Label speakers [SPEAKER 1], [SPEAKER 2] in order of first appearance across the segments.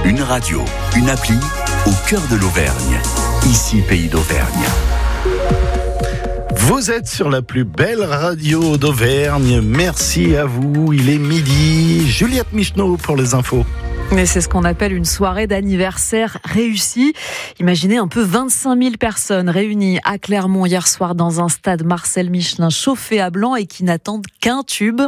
[SPEAKER 1] Une radio, une appli au cœur de l'Auvergne. Ici, Pays d'Auvergne.
[SPEAKER 2] Vous êtes sur la plus belle radio d'Auvergne. Merci à vous. Il est midi. Juliette Micheneau pour les infos.
[SPEAKER 3] Mais c'est ce qu'on appelle une soirée d'anniversaire réussie. Imaginez un peu 25 000 personnes réunies à Clermont hier soir dans un stade Marcel Michelin chauffé à blanc et qui n'attendent qu'un tube.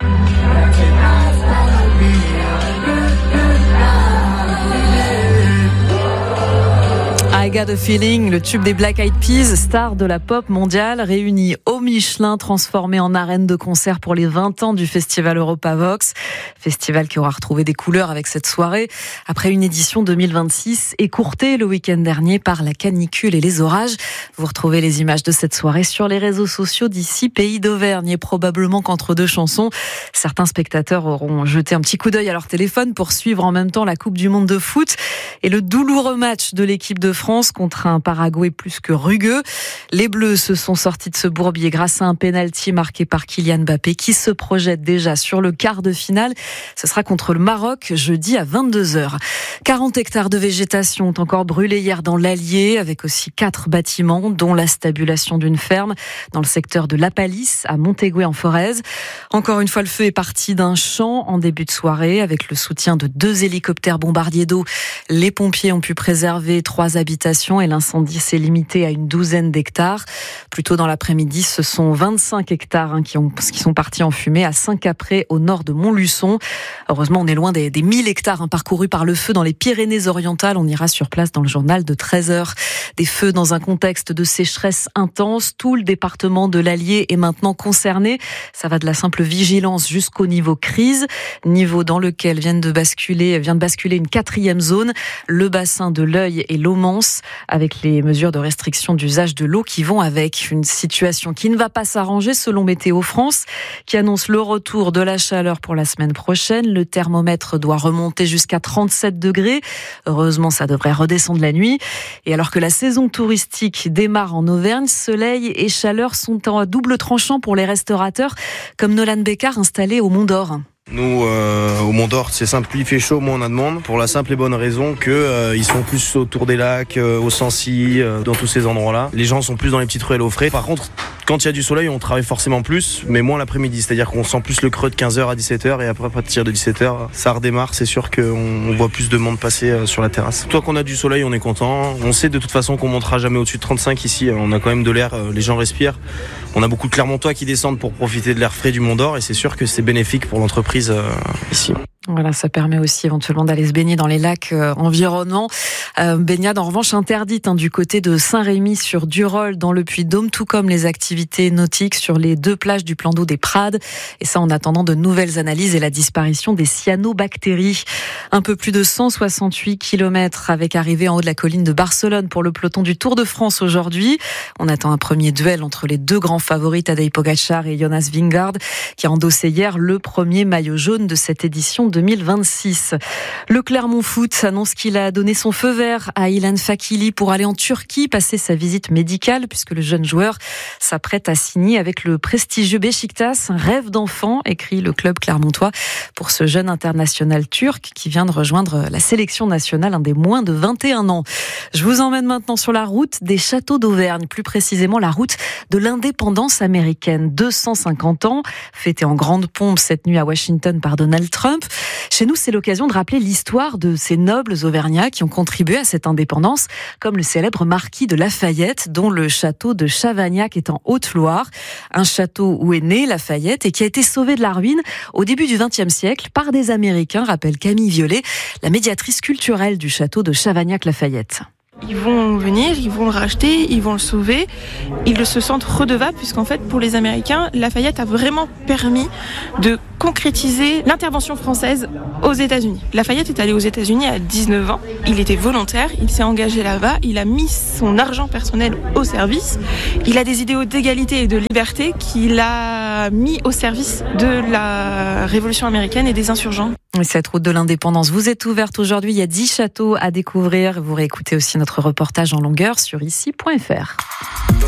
[SPEAKER 3] I Got a Feeling, le tube des Black Eyed Peas, star de la pop mondiale, réunis au Michelin, transformé en arène de concert pour les 20 ans du festival Europavox. Festival qui aura retrouvé des couleurs avec cette soirée, après une édition 2026 écourtée le week-end dernier par la canicule et les orages. Vous retrouvez les images de cette soirée sur les réseaux sociaux d'ici, Pays d'Auvergne. Et probablement qu'entre deux chansons, certains spectateurs auront jeté un petit coup d'œil à leur téléphone pour suivre en même temps la Coupe du Monde de foot et le douloureux match de l'équipe de France contre un Paraguay plus que rugueux. Les Bleus se sont sortis de ce bourbier grâce à un pénalty marqué par Kylian Mbappé qui se projette déjà sur le quart de finale. Ce sera contre le Maroc jeudi à 22h. 40 hectares de végétation ont encore brûlé hier dans l'Allier avec aussi 4 bâtiments dont la stabulation d'une ferme dans le secteur de La Palisse à Montégué en Forez. Encore une fois, le feu est parti d'un champ en début de soirée avec le soutien de 2 hélicoptères bombardiers d'eau. Les pompiers ont pu préserver 3 habitations et l'incendie s'est limité à une 12aine d'hectares. Plus tôt dans l'après-midi, ce sont 25 hectares qui sont partis en fumée à Saint-Capré au nord de Montluçon. Heureusement, on est loin des 1000 hectares parcourus par le feu dans les Pyrénées-Orientales. On ira sur place dans le journal de 13h. Des feux dans un contexte de sécheresse intense. Tout le département de l'Allier est maintenant concerné. Ça va de la simple vigilance jusqu'au niveau crise. Niveau dans lequel vient de basculer une 4e zone, le bassin de l'Œil et l'Aumance, avec les mesures de restriction d'usage de l'eau qui vont avec. Une situation qui ne va pas s'arranger selon Météo France, qui annonce le retour de la chaleur pour la semaine prochaine. Le thermomètre doit remonter jusqu'à 37 degrés. Heureusement, ça devrait redescendre la nuit. Et alors que la saison touristique démarre en Auvergne, soleil et chaleur sont en double tranchant pour les restaurateurs, comme Nolan Bécard installé au Mont d'Or.
[SPEAKER 4] Nous, au Mont d'Or, c'est simple, plus il fait chaud, moins on a de monde, pour la simple et bonne raison que ils sont plus autour des lacs, au Sancy, dans tous ces endroits-là. Les gens sont plus dans les petites ruelles au frais. Par contre, quand il y a du soleil, on travaille forcément plus, mais moins l'après-midi. C'est-à-dire qu'on sent plus le creux de 15h à 17h et après, à partir de 17h, ça redémarre. C'est sûr qu'on voit plus de monde passer sur la terrasse. Toi qu'on a du soleil, on est content. On sait de toute façon qu'on montera jamais au-dessus de 35 ici. On a quand même de l'air, les gens respirent. On a beaucoup de Clermontois qui descendent pour profiter de l'air frais du Mont d'Or et c'est sûr que c'est bénéfique pour l'entreprise ici.
[SPEAKER 3] Voilà, ça permet aussi éventuellement d'aller se baigner dans les lacs environnants. Baignade en revanche interdite du côté de Saint-Rémy-sur-Durolle dans le Puy-de-Dôme, tout comme les activités nautiques sur les 2 plages du plan d'eau des Prades. Et ça en attendant de nouvelles analyses et la disparition des cyanobactéries. Un peu plus de 168 km avec arrivée en haut de la colline de Barcelone pour le peloton du Tour de France aujourd'hui. On attend un premier duel entre les 2 grands favoris, Tadej Pogačar et Jonas Vingegaard, qui a endossé hier le premier maillot jaune de cette édition 2026. Le Clermont Foot annonce qu'il a donné son feu vert à Ilan Fakili pour aller en Turquie passer sa visite médicale puisque le jeune joueur s'apprête à signer avec le prestigieux Beşiktaş. Un rêve d'enfant, écrit le club clermontois pour ce jeune international turc qui vient de rejoindre la sélection nationale, des moins de 21 ans. Je vous emmène maintenant sur la route des châteaux d'Auvergne, plus précisément la route de l'indépendance américaine. 250 ans, fêtée en grande pompe cette nuit à Washington par Donald Trump. Chez nous, c'est l'occasion de rappeler l'histoire de ces nobles auvergnats qui ont contribué à cette indépendance, comme le célèbre marquis de Lafayette, dont le château de Chavagnac est en Haute-Loire. Un château où est né Lafayette et qui a été sauvé de la ruine au début du XXe siècle par des Américains, rappelle Camille Violet, la médiatrice culturelle du château de Chavagnac-Lafayette.
[SPEAKER 5] Ils vont venir, ils vont le racheter, ils vont le sauver. Ils se sentent redevables puisqu'en fait, pour les Américains, Lafayette a vraiment permis de concrétiser l'intervention française aux États-Unis. Lafayette est allé aux États-Unis à 19 ans. Il était volontaire, il s'est engagé là-bas, il a mis son argent personnel au service. Il a des idéaux d'égalité et de liberté qu'il a mis au service de la Révolution américaine et des insurgents.
[SPEAKER 3] Cette route de l'indépendance vous est ouverte aujourd'hui. Il y a 10 châteaux à découvrir. Vous réécoutez aussi notre reportage en longueur sur ici.fr.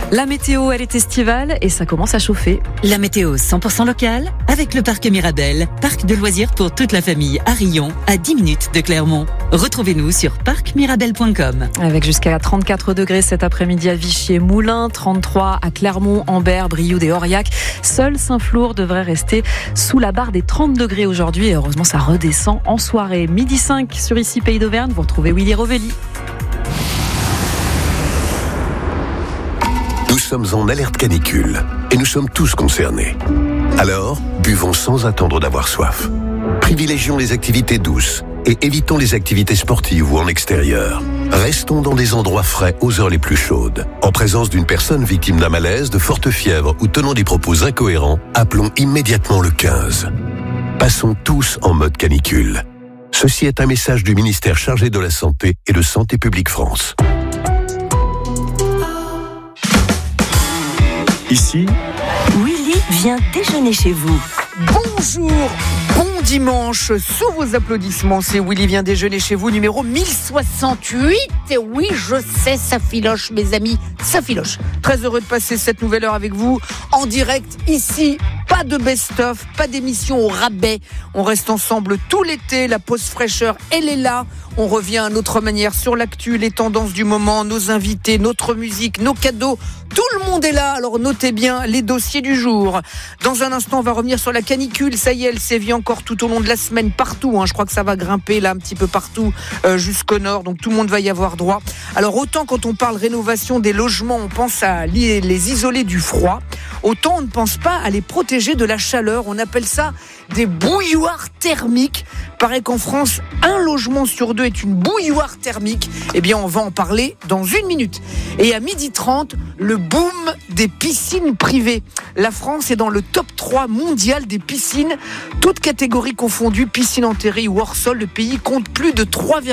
[SPEAKER 3] La météo, elle est estivale et ça commence à chauffer.
[SPEAKER 6] La météo 100% locale avec le parc Mirabel, parc de loisirs pour toute la famille à Rion, à 10 minutes de Clermont. Retrouvez-nous sur parcmirabel.com.
[SPEAKER 3] Avec jusqu'à 34 degrés cet après-midi à Vichy et Moulins, 33 à Clermont, Ambert, Brioude et Aurillac. Seul Saint-Flour devrait rester sous la barre des 30 degrés aujourd'hui et heureusement ça redescend en soirée. Midi 5 sur Ici Pays d'Auvergne, vous retrouvez Willy Rovelli.
[SPEAKER 7] Nous sommes en alerte canicule et nous sommes tous concernés. Alors, buvons sans attendre d'avoir soif. Privilégions les activités douces et évitons les activités sportives ou en extérieur. Restons dans des endroits frais aux heures les plus chaudes. En présence d'une personne victime d'un malaise, de forte fièvre ou tenant des propos incohérents, appelons immédiatement le 15. Passons tous en mode canicule. Ceci est un message du ministère chargé de la Santé et de Santé publique France.
[SPEAKER 1] Ici,
[SPEAKER 8] Willy vient déjeuner chez vous.
[SPEAKER 9] Bonjour, bon dimanche, sous vos applaudissements, c'est Willy vient déjeuner chez vous, numéro 1068. Et oui, je sais, ça filoche, mes amis, ça filoche. Très heureux de passer cette nouvelle heure avec vous, en direct, ici, pas de best-of, pas d'émission au rabais. On reste ensemble tout l'été, la pause fraîcheur, elle est là. On revient à notre manière sur l'actu, les tendances du moment, nos invités, notre musique, nos cadeaux. Tout le monde est là, alors notez bien les dossiers du jour. Dans un instant, on va revenir sur la canicule. Ça y est, elle sévit encore tout au long de la semaine partout. Je crois que ça va grimper là un petit peu partout jusqu'au nord. Donc tout le monde va y avoir droit. Alors autant quand on parle rénovation des logements, on pense à les isoler du froid. Autant on ne pense pas à les protéger de la chaleur. On appelle ça des bouilloires thermiques. Paraît qu'en France, un logement sur deux est une bouilloire thermique. Eh bien, on va en parler dans une minute. Et à 12h30, le boom des piscines privées. La France est dans le top 3 mondial des piscines, toutes catégories confondues, piscine enterrée ou hors sol. Le pays compte plus de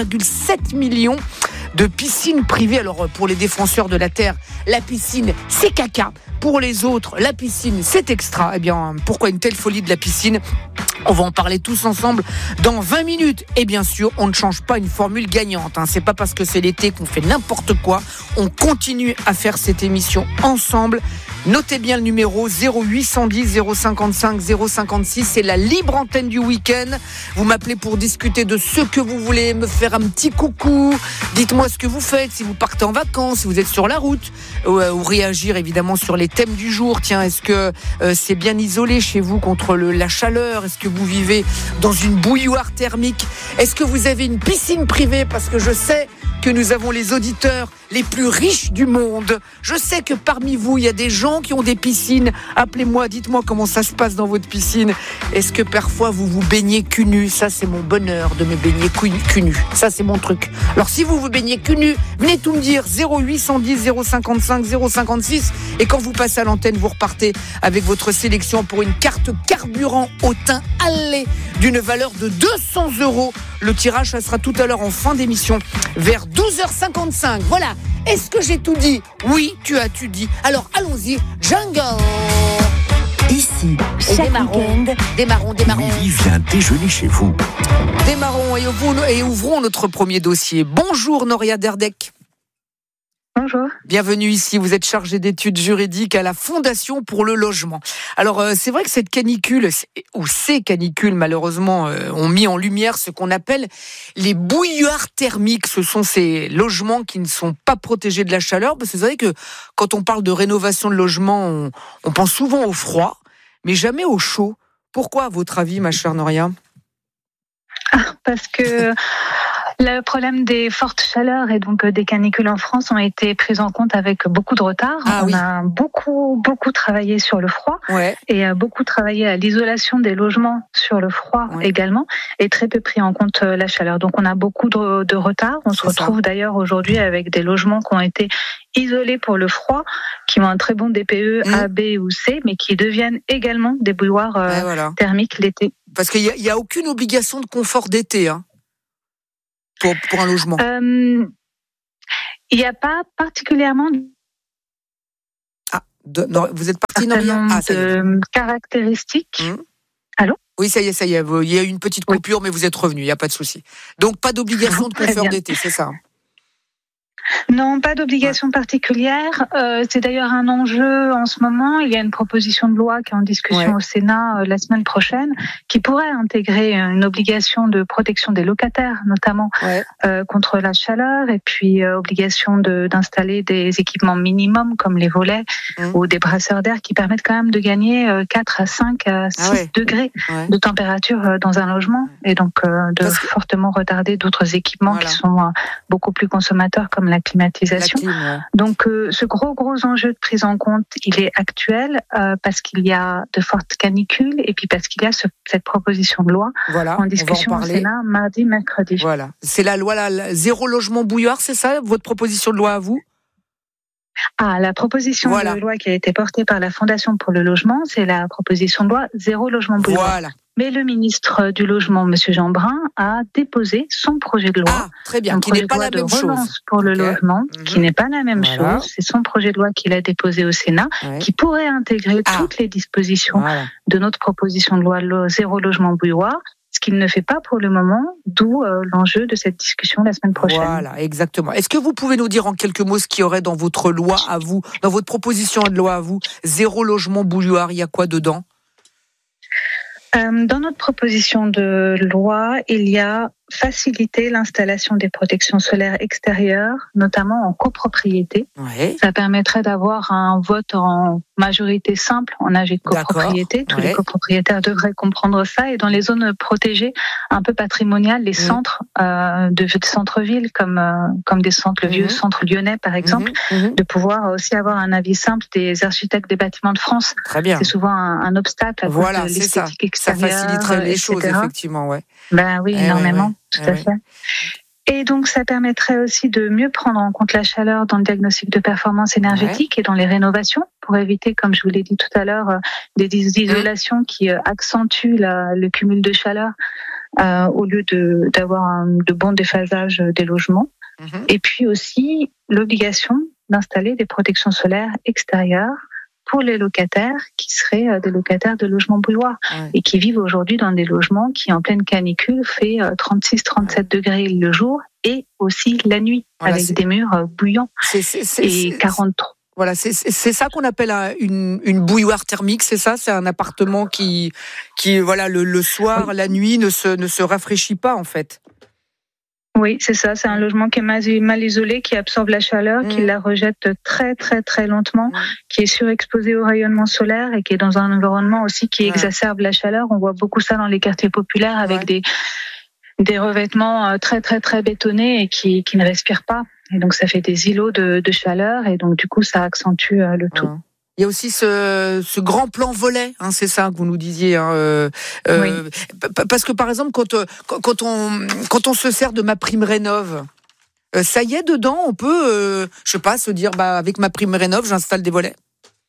[SPEAKER 9] 3,7 millions de piscines privées. Alors, pour les défenseurs de la terre, la piscine, c'est caca. Pour les autres, la piscine, c'est extra. Eh bien, pourquoi une telle folie de la piscine ? On va en parler tous ensemble dans 20 minutes. Et bien sûr, on ne change pas une formule gagnante. C'est pas parce que c'est l'été qu'on fait n'importe quoi. On continue à faire cette émission ensemble. Notez bien le numéro 0810 055 056. C'est la libre antenne du week-end. Vous m'appelez pour discuter de ce que vous voulez, me faire un petit coucou. Dites-moi ce que vous faites, si vous partez en vacances, si vous êtes sur la route, ou réagir évidemment sur les thèmes du jour. Tiens, est-ce que c'est bien isolé chez vous contre la chaleur ? Est-ce que vous vivez dans une bouilloire thermique ? Est-ce que vous avez une piscine privée ? Parce que je sais que nous avons les auditeurs les plus riches du monde. Je sais que parmi vous, il y a des gens qui ont des piscines. Appelez-moi, dites-moi comment ça se passe dans votre piscine. Est-ce que parfois vous vous baignez cul nu ? Ça, c'est mon bonheur de me baigner cul nu. Ça, c'est mon truc. Alors, si vous vous baignez cul nu, venez tout me dire. 0810 055 056. Et quand vous passez à l'antenne, vous repartez avec votre sélection pour une carte carburant au thym allé d'une valeur de 200 €. Le tirage, ça sera tout à l'heure en fin d'émission, vers 12h55. Voilà. Est-ce que j'ai tout dit ? Oui, tu as tout dit. Alors, allons-y. Jungle.
[SPEAKER 8] Ici, chaque week-end.
[SPEAKER 9] Démarrons.
[SPEAKER 1] Willy vient déjeuner chez vous.
[SPEAKER 9] Démarrons et ouvrons notre premier dossier. Bonjour, Noria Derdek.
[SPEAKER 10] Bonjour.
[SPEAKER 9] Bienvenue ici, vous êtes chargée d'études juridiques à la Fondation pour le logement. Alors c'est vrai que cette canicule, ou ces canicules malheureusement, ont mis en lumière ce qu'on appelle les bouilloires thermiques. Ce sont ces logements qui ne sont pas protégés de la chaleur. Parce que c'est vrai que quand on parle de rénovation de logement, on pense souvent au froid, mais jamais au chaud. Pourquoi à votre avis, ma chère Noria ?
[SPEAKER 10] Parce que le problème des fortes chaleurs et donc des canicules en France ont été prises en compte avec beaucoup de retard. On a beaucoup travaillé sur le froid et beaucoup travaillé à l'isolation des logements sur le froid également et très peu pris en compte la chaleur. Donc on a beaucoup de retard. On se retrouve d'ailleurs aujourd'hui avec des logements qui ont été isolés pour le froid, qui ont un très bon DPE A, B ou C, mais qui deviennent également des bouilloires thermiques l'été.
[SPEAKER 9] Parce qu'il n'y a aucune obligation de confort d'été, pour un logement.
[SPEAKER 10] Il n'y a pas particulièrement
[SPEAKER 9] vous êtes parti, Noria ?
[SPEAKER 10] de caractéristiques. Allô ?
[SPEAKER 9] Oui, ça y est. Il y a eu une petite coupure, mais vous êtes revenu, il n'y a pas de souci. Donc, pas d'obligation de confort d'été, c'est ça ?
[SPEAKER 10] Non, pas d'obligation particulière. C'est d'ailleurs un enjeu en ce moment. Il y a une proposition de loi qui est en discussion au Sénat la semaine prochaine, qui pourrait intégrer une obligation de protection des locataires, notamment contre la chaleur, et puis obligation d'installer des équipements minimums comme les volets ou des brasseurs d'air qui permettent quand même de gagner 4 à 5 à 6 degrés de température dans un logement, et donc de fortement retarder d'autres équipements qui sont beaucoup plus consommateurs comme la climatisation. Donc ce gros enjeu de prise en compte, il est actuel parce qu'il y a de fortes canicules et puis parce qu'il y a cette proposition de loi en discussion au Sénat mardi, mercredi.
[SPEAKER 9] Voilà, c'est la loi zéro logement bouilloire, c'est ça votre proposition de loi à vous ?
[SPEAKER 10] La proposition de loi qui a été portée par la Fondation pour le logement, c'est la proposition de loi zéro logement bouilloire. Voilà. Mais le ministre du Logement, M. Jean Brun, a déposé son projet de loi.
[SPEAKER 9] Très bien, qui n'est pas la même chose.
[SPEAKER 10] Pour le logement, qui n'est pas la même chose. C'est son projet de loi qu'il a déposé au Sénat, qui pourrait intégrer toutes les dispositions de notre proposition de loi zéro logement bouilloire, ce qu'il ne fait pas pour le moment, d'où l'enjeu de cette discussion la semaine prochaine.
[SPEAKER 9] Voilà, exactement. Est-ce que vous pouvez nous dire en quelques mots ce qu'il y aurait dans votre loi à vous, dans votre proposition de loi à vous, zéro logement bouilloire, il y a quoi dedans ?
[SPEAKER 10] Dans notre proposition de loi, il y a faciliter l'installation des protections solaires extérieures, notamment en copropriété. Ça permettrait d'avoir un vote en majorité simple en AG de copropriété. Tous les copropriétaires devraient comprendre ça. Et dans les zones protégées, un peu patrimoniales, les centres de centre-ville, comme des centres, le vieux centre lyonnais par exemple, de pouvoir aussi avoir un avis simple des architectes des bâtiments de France.
[SPEAKER 9] Très bien.
[SPEAKER 10] C'est souvent un obstacle à cause de l'esthétique extérieure.
[SPEAKER 9] Ça faciliterait les choses, effectivement.
[SPEAKER 10] Ben oui, énormément. Tout à fait. Et donc, ça permettrait aussi de mieux prendre en compte la chaleur dans le diagnostic de performance énergétique et dans les rénovations pour éviter, comme je vous l'ai dit tout à l'heure, des isolations qui accentuent le cumul de chaleur au lieu d'avoir de bons déphasages des logements. Et puis aussi, l'obligation d'installer des protections solaires extérieures pour les locataires qui seraient des locataires de logements bouilloires et qui vivent aujourd'hui dans des logements qui, en pleine canicule, fait 36-37 degrés le jour et aussi la nuit, avec des murs bouillants et 43.
[SPEAKER 9] Voilà, c'est ça qu'on appelle une bouilloire thermique, c'est ça ? C'est un appartement qui voilà, le soir, la nuit, ne se rafraîchit pas, en fait.
[SPEAKER 10] Oui, c'est ça. C'est un logement qui est mal isolé, qui absorbe la chaleur, qui la rejette très, très, très lentement, qui est surexposé au rayonnement solaire et qui est dans un environnement aussi qui exacerbe la chaleur. On voit beaucoup ça dans les quartiers populaires avec des revêtements très, très, très bétonnés et qui ne respirent pas. Et donc, ça fait des îlots de chaleur et donc, du coup, ça accentue le tout.
[SPEAKER 9] Il y a aussi ce grand plan volet, c'est ça que vous nous disiez. Parce que par exemple, quand on se sert de MaPrimeRénov', ça y est, dedans, on peut, je sais pas, se dire, avec MaPrimeRénov', j'installe des volets.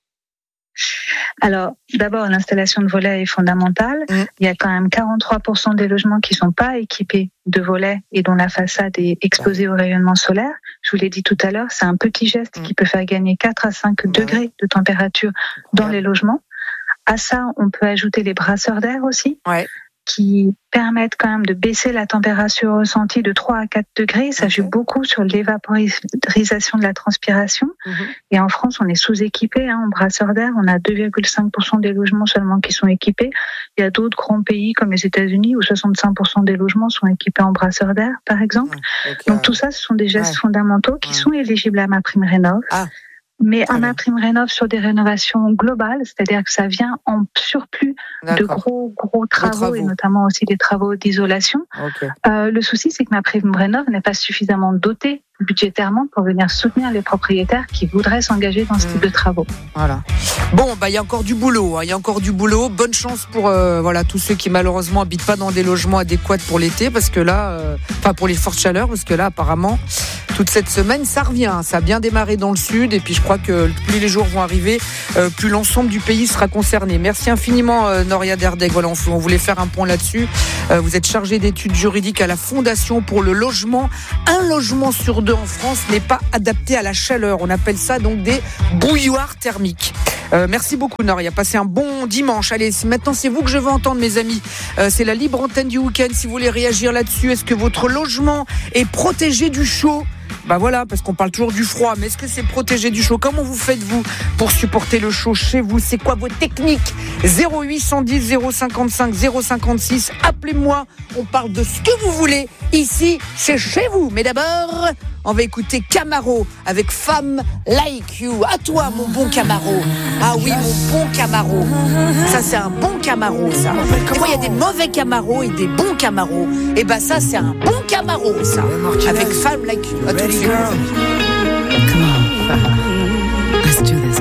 [SPEAKER 10] Alors, d'abord, l'installation de volets est fondamentale. Il y a quand même 43% des logements qui sont pas équipés de volets et dont la façade est exposée au rayonnement solaire. Je vous l'ai dit tout à l'heure, c'est un petit geste qui peut faire gagner 4 à 5 degrés de température dans les logements. À ça, on peut ajouter les brasseurs d'air aussi, qui permettent quand même de baisser la température ressentie de 3 à 4 degrés. Ça joue beaucoup sur l'évaporisation de la transpiration. Et en France, on est sous-équipé en brasseurs d'air. On a 2,5% des logements seulement qui sont équipés. Il y a d'autres grands pays comme les États-Unis où 65% des logements sont équipés en brasseurs d'air, par exemple. Donc tout ça, ce sont des gestes fondamentaux qui sont éligibles à MaPrimeRénov'. Mais un MaPrimeRénov' sur des rénovations globales, c'est-à-dire que ça vient en surplus de gros travaux et notamment aussi des travaux d'isolation. Le souci, c'est que MaPrimeRénov' n'est pas suffisamment doté budgétairement pour venir soutenir les propriétaires qui voudraient s'engager dans ce type de travaux.
[SPEAKER 9] Voilà. Bon, il y a encore du boulot. Il y a encore du boulot. Bonne chance pour tous ceux qui malheureusement habitent pas dans des logements adéquats pour l'été, parce que là, pour les fortes chaleurs, parce que là, apparemment, toute cette semaine, ça revient. Ça a bien démarré dans le sud, et puis je crois que plus les jours vont arriver, plus l'ensemble du pays sera concerné. Merci infiniment, Noria Derdeg. Voilà, on voulait faire un point là-dessus. Vous êtes chargée d'études juridiques à la Fondation pour le logement. Un logement sur 2 en France n'est pas adapté à la chaleur. On appelle ça donc des bouilloires thermiques. Merci beaucoup, Noria. Passez un bon dimanche. Allez, maintenant c'est vous que je veux entendre, mes amis. C'est la libre antenne du week-end. Si vous voulez réagir là-dessus, est-ce que votre logement est protégé du chaud ? Bah voilà, parce qu'on parle toujours du froid, mais est-ce que c'est protégé du chaud? Comment vous faites-vous pour supporter le chaud chez vous? C'est quoi vos techniques? 0810 055 056, appelez-moi, on parle de ce que vous voulez, ici, c'est chez vous. Mais d'abord, on va écouter Camaro avec Femme Like You. À toi, mon bon Camaro. Ah oui, mon bon Camaro. Ça, c'est un bon Camaro, ça. Comment il y a des mauvais Camaros et des bons Camaros? Et ben ça, c'est un bon Camaro, ça. Avec Femme Like You. À tout de suite.